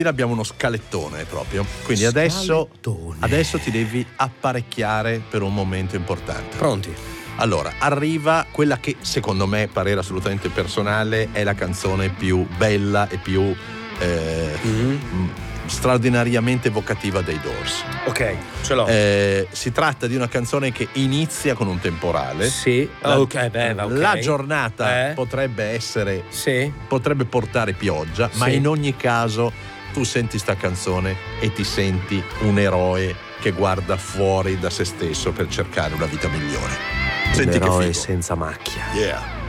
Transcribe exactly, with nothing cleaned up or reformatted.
abbiamo uno scalettone proprio, quindi adesso, adesso ti devi apparecchiare per un momento importante. Pronti? Allora, arriva quella che secondo me, parere assolutamente personale, è la canzone più bella e più eh, mm-hmm. straordinariamente evocativa dei Doors. Ok, ce l'ho. Eh, si tratta di una canzone che inizia con un temporale. Sì. La, okay, beh, okay. la giornata eh? potrebbe essere, sì. potrebbe portare pioggia, sì. ma in ogni caso tu senti sta canzone e ti senti un eroe che guarda fuori da se stesso per cercare una vita migliore. Un Senti eroe che figo. senza macchia. Yeah.